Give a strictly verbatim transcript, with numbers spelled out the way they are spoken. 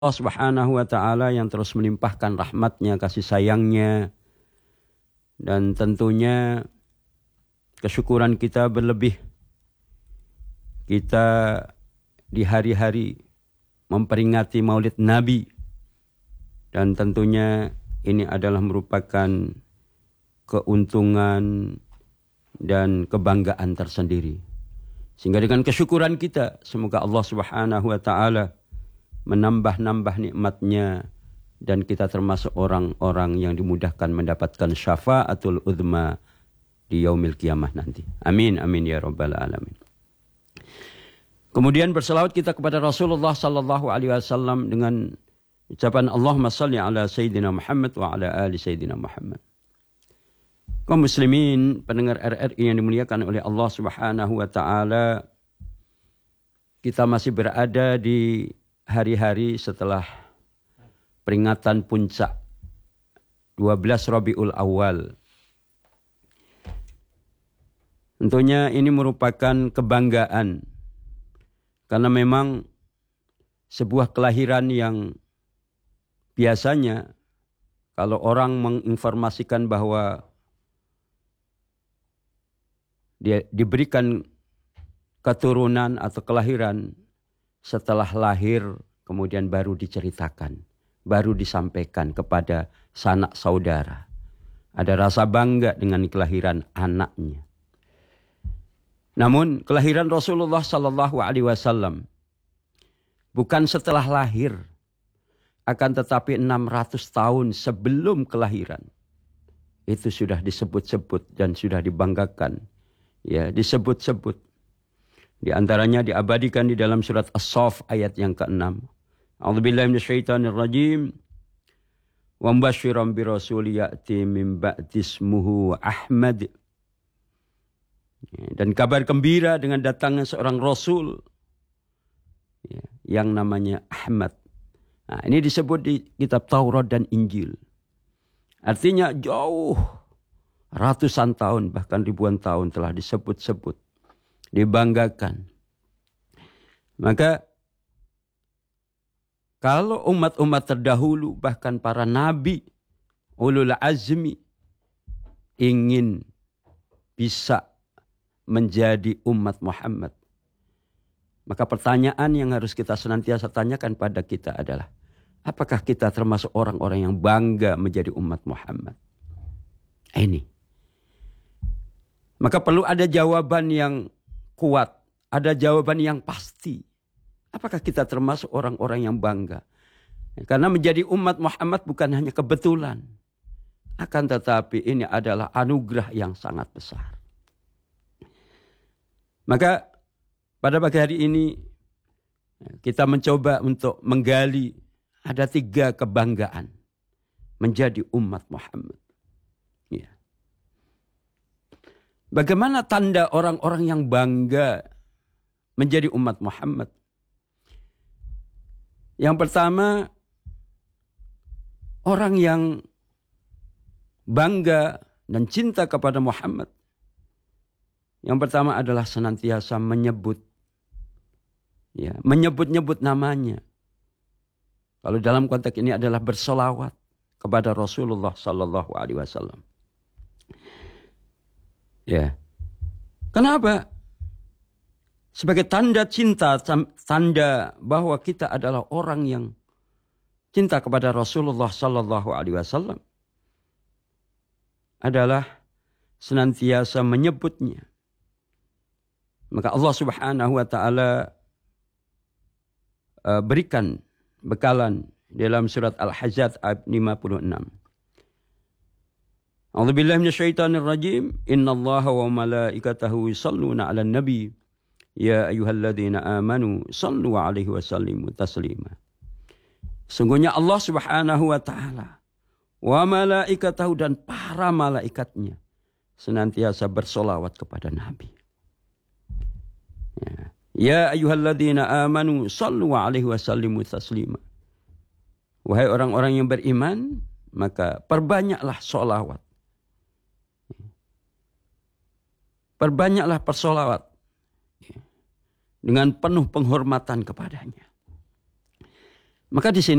Allah Subhanahu wa Ta'ala yang terus melimpahkan rahmatnya, kasih sayangnya, dan tentunya kesyukuran kita berlebih. Kita di hari-hari memperingati Maulid Nabi, dan tentunya ini adalah merupakan keuntungan dan kebanggaan tersendiri. Sehingga dengan kesyukuran kita, semoga Allah Subhanahu wa Ta'ala menambah-nambah nikmatnya dan kita termasuk orang-orang yang dimudahkan mendapatkan syafaatul uzma di yaumil qiyamah nanti. Amin amin ya rabbal alamin. Kemudian berselawat kita kepada Rasulullah sallallahu alaihi wasallam dengan ucapan Allahumma shalli ala sayyidina Muhammad wa ala ali sayyidina Muhammad. Kaum muslimin pendengar R R I yang dimuliakan oleh Allah Subhanahu wa Ta'ala, kita masih berada di hari-hari setelah peringatan puncak dua belas Rabiul Awal. Tentunya ini merupakan kebanggaan karena memang sebuah kelahiran yang biasanya kalau orang menginformasikan bahwa dia diberikan keturunan atau kelahiran, setelah lahir kemudian baru diceritakan, baru disampaikan kepada sanak saudara. Ada rasa bangga dengan kelahiran anaknya. Namun kelahiran Rasulullah sallallahu alaihi wasallam bukan setelah lahir, akan tetapi enam ratus tahun sebelum kelahiran. Itu sudah disebut-sebut dan sudah dibanggakan. Ya, disebut-sebut. Di antaranya diabadikan di dalam surat As-Saff ayat yang keenam. A'udzubillahi minasyaitonir rajim. Wa mubasysyiran bi rasul ya'ti min ba'di ismuhu Ahmad. Dan kabar gembira dengan datangnya seorang rasul ya, yang namanya Ahmad. Nah, ini disebut di kitab Taurat dan Injil. Artinya jauh ratusan tahun bahkan ribuan tahun telah disebut-sebut, dibanggakan. Maka kalau umat-umat terdahulu bahkan para nabi ulul azmi ingin bisa menjadi umat Muhammad, maka pertanyaan yang harus kita senantiasa tanyakan pada kita adalah, apakah kita termasuk orang-orang yang bangga menjadi umat Muhammad? Ini. Maka perlu ada jawaban yang kuat, ada jawaban yang pasti. Apakah kita termasuk orang-orang yang bangga? Karena menjadi umat Muhammad bukan hanya kebetulan. Akan tetapi ini adalah anugerah yang sangat besar. Maka pada pagi hari ini kita mencoba untuk menggali ada tiga kebanggaan menjadi umat Muhammad. Ya. Bagaimana tanda orang-orang yang bangga menjadi umat Muhammad? Yang pertama, orang yang bangga dan cinta kepada Muhammad, yang pertama adalah senantiasa menyebut, ya, menyebut-nyebut namanya. Kalau dalam konteks ini adalah bersolawat kepada Rasulullah Sallallahu Alaihi Wasallam. Ya, kenapa? Sebagai tanda cinta, tanda bahwa kita adalah orang yang cinta kepada Rasulullah Sallallahu Alaihi Wasallam adalah senantiasa menyebutnya. Maka Allah Subhanahu Wa Taala uh, berikan bekalan dalam surat Al-Hajj ayat lima puluh enam. A'udzubillahi minasyaitonir rajim. Innallaha wa malaikatahu yusholluna 'alan nabi. Ya ayyuhalladzina amanu shallu 'alaihi wa sallimu taslima. Sungguhnya Allah Subhanahu wa taala wa malaikatahu dan para malaikatnya senantiasa bersolawat kepada Nabi. Ya, ya ayyuhalladzina amanu shallu 'alaihi wa sallimu taslima. Wahai orang-orang yang beriman, maka perbanyaklah sholawat. Perbanyaklah persolawat dengan penuh penghormatan kepadanya. Maka di sini